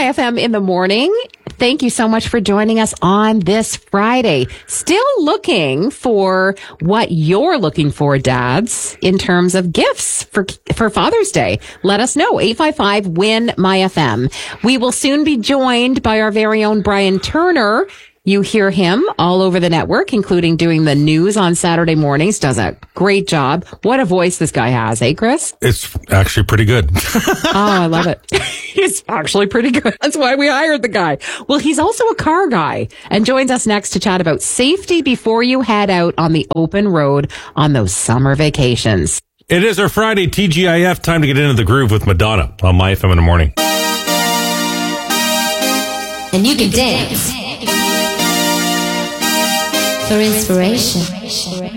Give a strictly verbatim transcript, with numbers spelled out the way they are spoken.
F M in the morning. Thank you so much for joining us on this Friday. Still looking for what you're looking for, dads, in terms of gifts for for Father's Day. Let us know. eight five five, W I N, M Y F M. We will soon be joined by our very own Brian Turner. You hear him all over the network, including doing the news on Saturday mornings. Does a great job. What a voice this guy has, eh, Chris? It's actually pretty good. Oh, I love it. He's actually pretty good. That's why we hired the guy. Well, he's also a car guy and joins us next to chat about safety before you head out on the open road on those summer vacations. It is our Friday T G I F. Time to get into the groove with Madonna on My F M in the morning. And you can dance for inspiration.